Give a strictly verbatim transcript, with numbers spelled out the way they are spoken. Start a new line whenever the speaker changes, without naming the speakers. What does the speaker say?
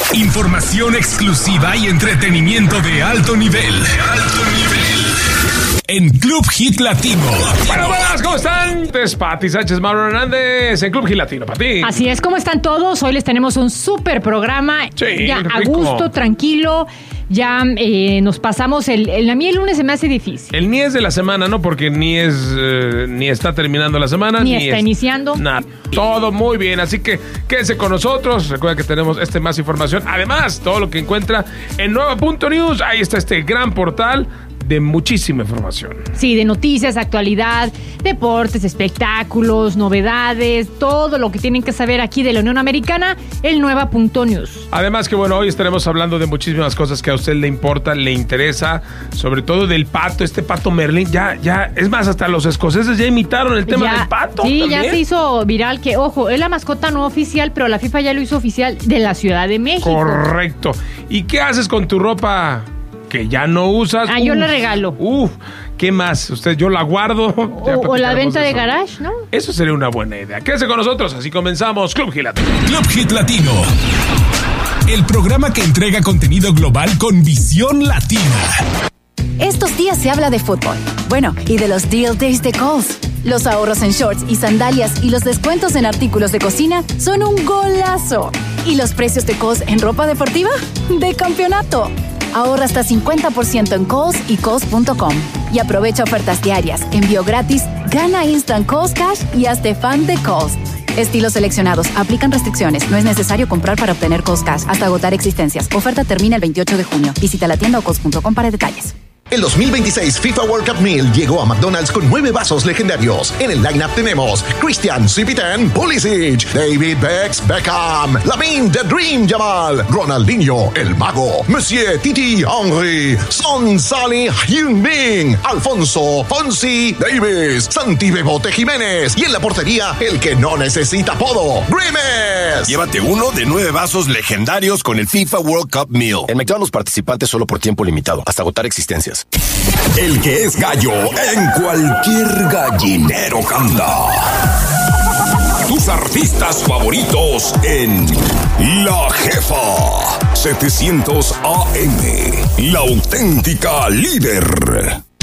Información exclusiva y entretenimiento de alto nivel. De alto nivel. En Club Hit Latino.
Bueno, buenas, ¿cómo están? Es Pati Sánchez, Mauro Hernández en Club Hit Latino. Pati.
Así es, ¿cómo están todos? Hoy les tenemos un súper programa.
Sí,
ya a
rico.
gusto, tranquilo. Ya eh, nos pasamos el, el... A mí el lunes se me hace difícil.
El ni es de la semana, ¿no? Porque ni es eh, ni está terminando la semana.
Ni
Ni,
está
es,
iniciando.
Nada. Todo muy bien. Así que quédense con nosotros. Recuerda que tenemos este más información. Además, todo lo que encuentra en nueva punto news. Ahí está este gran portal de muchísima información.
Sí, de noticias, actualidad, deportes, espectáculos, novedades, todo lo que tienen que saber aquí de la Unión Americana, el nueva punto news.
Además que bueno, hoy estaremos hablando de muchísimas cosas que a usted le importa, le interesa, sobre todo del pato, este pato Merlín, ya, ya, es más, hasta los escoceses ya imitaron el tema
Ya,
del pato.
Sí,
¿también?
ya se hizo viral que, ojo, es la mascota no oficial, pero la FIFA ya lo hizo oficial de la Ciudad de México.
Correcto. ¿Y qué haces con tu ropa que ya no usas?
Ah, yo
Uf,
la regalo.
Uf, ¿qué más? Usted, yo la guardo. Ya
O, o la
platicaremos
venta de
eso.
garage, ¿no?
Eso sería una buena idea. Quédese con nosotros, así comenzamos Club Hit Latino.
Club Hit Latino. El programa que entrega contenido global con visión latina.
Estos días se habla de fútbol. Bueno, y de los Deal Days de Kohl's. Los ahorros en shorts y sandalias y los descuentos en artículos de cocina son un golazo. ¿Y los precios de Kohl's en ropa deportiva? ¡De campeonato! Ahorra hasta cincuenta por ciento en Kohl's y Kohl's punto com. Y aprovecha ofertas diarias, envío gratis, gana Instant Kohl's Cash y hazte fan de Kohl's. Estilos seleccionados. Aplican restricciones. No es necesario comprar para obtener Kohl's Cash hasta agotar existencias. Oferta termina el veintiocho de junio. Visita la tienda o Kohl's punto com para detalles.
El dos mil veintiséis FIFA World Cup Meal llegó a McDonald's con nueve vasos legendarios. En el lineup tenemos Christian Cipitan Pulisic, David Bex Beckham, Lamine The Dream Jamal, Ronaldinho El Mago, Monsieur Titi Henry, Son Salih Heung-min, Alfonso Fonsi Davis, Santi Bebote Jiménez y en la portería el que no necesita apodo, Grimes.
Llévate uno de nueve vasos legendarios con el FIFA World Cup Meal. En McDonald's participantes solo por tiempo limitado, hasta agotar existencias.
El que es gallo en cualquier gallinero canta. Tus artistas favoritos en La Jefa setecientos A M, la auténtica líder.